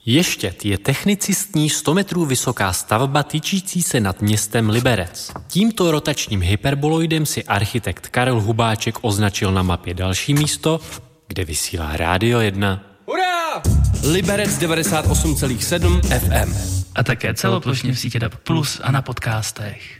Ještěd je technicistní 100 metrů vysoká stavba tyčící se nad městem Liberec. Tímto rotačním hyperboloidem si architekt Karel Hubáček označil na mapě další místo, kde vysílá Rádio 1. Hurá! Liberec 98,7 FM. A také celoplošně v síti DAB+ a na podcastech.